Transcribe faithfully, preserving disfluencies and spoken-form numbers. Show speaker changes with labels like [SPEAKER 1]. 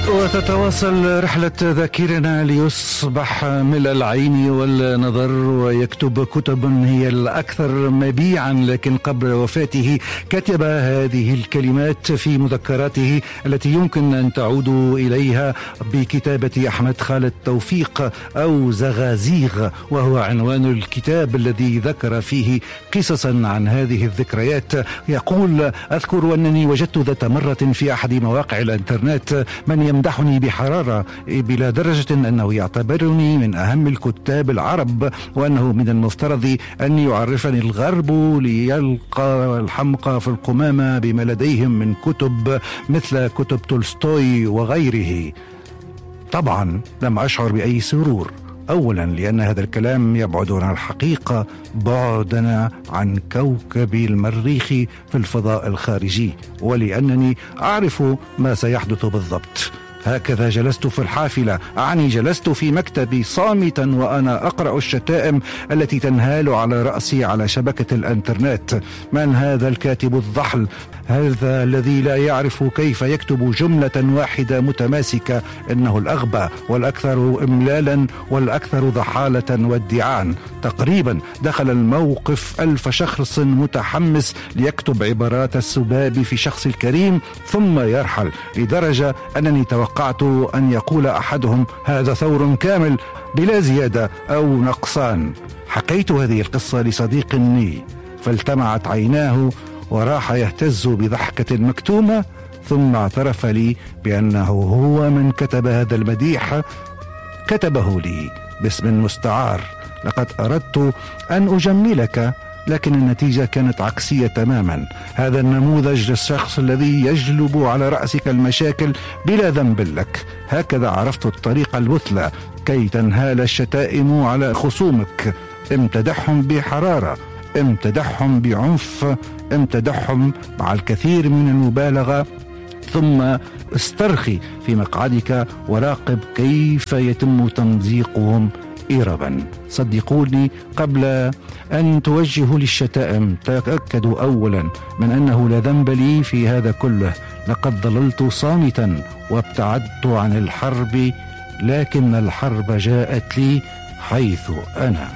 [SPEAKER 1] وتتواصل رحلة ذاكرنا ليصبح ملء العين والنظر ويكتب كتب هي الأكثر مبيعا، لكن قبل وفاته كتب هذه الكلمات في مذكراته التي يمكن أن تعودوا إليها بكتابة أحمد خالد توفيق أو زغازيغ، وهو عنوان الكتاب الذي ذكر فيه قصصا عن هذه الذكريات. يقول: أذكر أنني وجدت ذات مرة في أحد مواقع الإنترنت من يمدحني بحرارة بلا درجة أنه يعتبرني من أهم الكتاب العرب، وأنه من المفترض أن يعرفني الغرب ليلقى الحمقى في القمامة بما لديهم من كتب مثل كتب تولستوي وغيره. طبعا لم أشعر بأي سرور، أولا لأن هذا الكلام يبعد عن الحقيقة بعدنا عن كوكب المريخ في الفضاء الخارجي، ولأنني أعرف ما سيحدث بالضبط. هكذا جلست في الحافلة، أعني جلست في مكتبي صامتا وأنا أقرأ الشتائم التي تنهال على رأسي على شبكة الإنترنت. من هذا الكاتب الضحل؟ هذا الذي لا يعرف كيف يكتب جملة واحدة متماسكة. إنه الأغبى والأكثر إملالا والأكثر ضحالة وادعاء. تقريبا دخل الموقف ألف شخص متحمس ليكتب عبارات السباب في شخص الكريم ثم يرحل، لدرجة أنني توقعت أن يقول أحدهم: هذا ثور كامل بلا زيادة أو نقصان. حكيت هذه القصة لصديق لي فالتمعت عيناه وراح يهتز بضحكة مكتومة، ثم اعترف لي بأنه هو من كتب هذا المديح. كتبه لي باسم مستعار: لقد أردت أن أجملك، لكن النتيجة كانت عكسية تماما. هذا النموذج للشخص الذي يجلب على رأسك المشاكل بلا ذنب لك. هكذا عرفت الطريقة المثلى كي تنهال الشتائم على خصومك. امتدحهم بحرارة، امتدحهم بعنف، امتدحهم مع الكثير من المبالغة، ثم استرخي في مقعدك وراقب كيف يتم تمزيقهم إربا. صدقوني، قبل أن توجهوا للشتائم تأكدوا أولا من أنه لا ذنب لي في هذا كله. لقد ظللت صامتا وابتعدت عن الحرب، لكن الحرب جاءت لي حيث أنا.